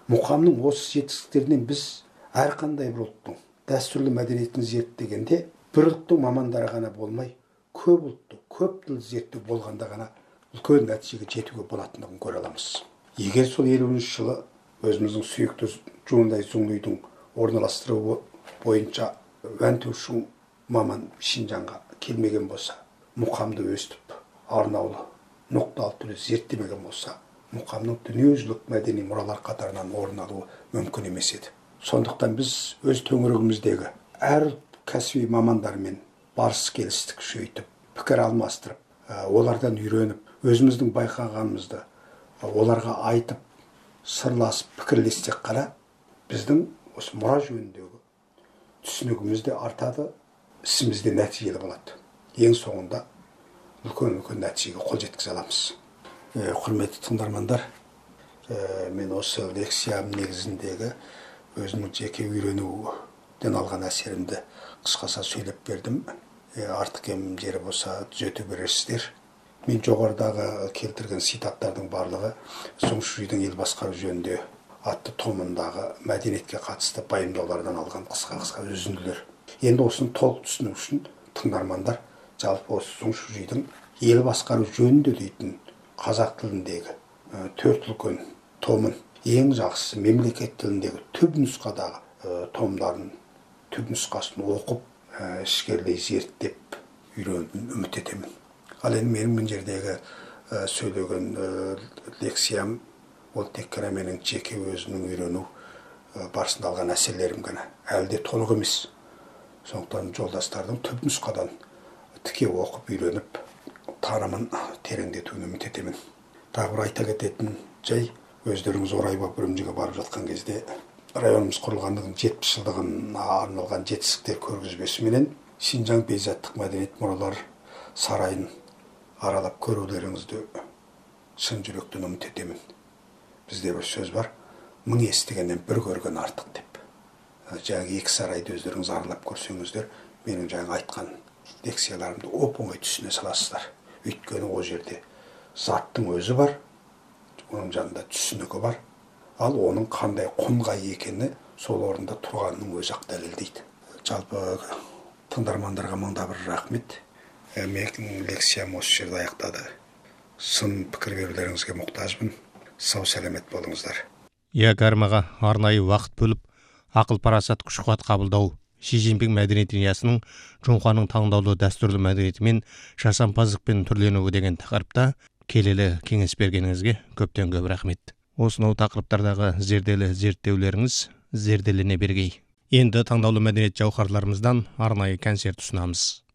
мұқамның осы жетістіктерінен біз әрқандай бір ұлттың дәстүрлі мәдениетін зерттегенде бір ұлттың мамандары ғана болмай, көп ұлтты, көп тілді зерттеу болғанда ғана үлкен нәтижеге жетуге болатындығын көре аламыз. Егер сол 50-ші жылы өзіміздің сүйікті Жуындай Зұңлидың орналастыруы бойынша Вәнтушың маман Шинжанға келмеген болса, мұқамды өстіп, арнаулы, ноқталы түрде зерттемеген болса, мұқамның дүниежүзілік мәдени мұралар қатарынан орын алуы мүмкін емес еді. Сондықтан біз өз төңірегіміздегі әр кәсіби мамандармен барыс келістік күшейтіп, пікір алмастырып, олардан үйреніп, өзіміздің байқағанымызды оларға айтып, сырласып, пікірлессек қана біздің осы мұра жөніндегі түсінігіміз де артады, ісіміз де нәтижелі болады. Ең соңында үлкен нәтижеге қол жеткізе аламыз. Құрметті тыңдармандар, мен осы лекциям негізіндегі өзімнің жеке үйренуден алған әсерімді қысқаша сөйлеп бердім. Артық кем жері болса түзете бересіздер. Мен жоғарыдағы келтірген цитаттардың барлығы Зұңшидың ел басқару жөнінде атты томындағы мәдениетке қатысты пайымдаулардан алған қысқа үзінділер. Енді осыны толық түсіну үшін тыңдармандар жалпы осы Зұңшидың ел басқару жөнінде дейтін қазақ тіліндегі төрт үлкен томын, ең жақсысы мемлекет тіліндегі түпнұсқадағы томдарын, түпнұсқасын оқып, ішкерлей зерттеп үйренуін үміт етемін. Ал енді менің мына жердегі сөйлеген лекциям ол тек қана менің жеке өзімнің үйрену барысында алған әсерлерім ғана, әлі де толық емес. Сондықтан жолдастардың түпнұсқадан тіке оқып үйреніп, танымын тереңдетуін үміт етемін. Тағы бір айта кететін жай, өздеріңіз Орайба Үрімжіге барып жатқан кезде районымыз құрылғандығын 70 жылдығына арналған жетістіктер көргізбесіменен Шинжаң бейзаттық мәдениет мұралар сарайын аралап көрулеріңізді шын жүректен үміт етемін. Бізде бір сөз бар, 1000 естігеннен бір көрген артық деп. Жаңағы екі сарайды өздеріңіз аралап көрсеңіздер, менің жаңа айтқан лекцияларымды оп-оңай түсіне саласыздар. Өйткені о жерде заттың өзі бар, оның жанында түсінігі бар, ал оның қандай құнға екені сол орында тұрғанның өзі ақ дәлелдейді. Жалпы тыңдармандарға мыңда бір рахмет. Менің лекциям осы жерде аяқтады. Сын пікір берулеріңізге мұқтажбын. Сау сәлемет болыңыздар. Гармаға арнайы уақыт бөліп, ақыл-парасат күш-қуат қабылдау, Ши Цзиньпин мәдениет идеясының Жоңғаның таңдаулы дәстүрлі мәдениеті мен жасампаздықпен түрленуі деген тақырыпта келелі кеңес бергеніңізге көптен көп рахмет. Осынау тақырыптардағы зерделі зерттеулеріңіз зерделене бергей. Енді таңдаулы мәдениет жауһарларымыздан арнайы концерт ұсынамыз.